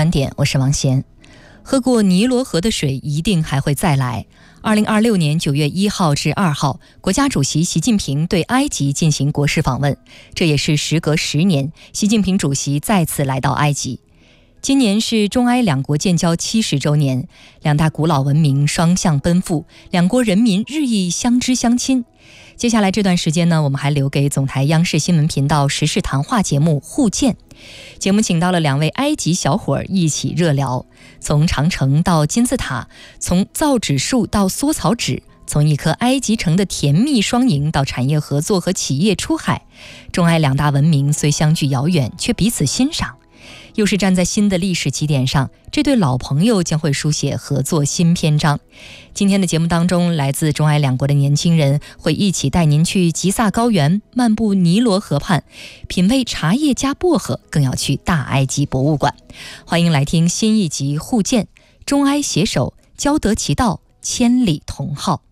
观点，我是王贤。喝过尼罗河的水一定还会再来。2026年9月1号至2号，国家主席习近平对埃及进行国事访问，这也是时隔10年，习近平主席再次来到埃及。今年是中埃两国建交70周年，两大古老文明双向奔赴，两国人民日益相知相亲。接下来这段时间呢，我们还留给总台央视新闻频道时事谈话节目互鉴。节目请到了2位埃及小伙儿一起热聊，从长城到金字塔，从造纸术到缩草纸，从一颗埃及城的甜蜜双赢到产业合作和企业出海。中埃两大文明虽相距遥远，却彼此欣赏。又是站在新的历史起点上，这对老朋友将会书写合作新篇章。今天的节目当中，来自中埃两国的年轻人会一起带您去吉萨高原，漫步尼罗河畔，品味茶叶加薄荷，更要去大埃及博物馆。欢迎来听新一集互鉴，中埃携手，交得其道，千里同好。